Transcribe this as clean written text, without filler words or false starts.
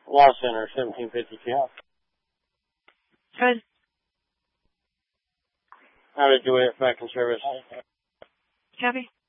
Law Center, 1752. Good. How did you wait for back in service? Copy.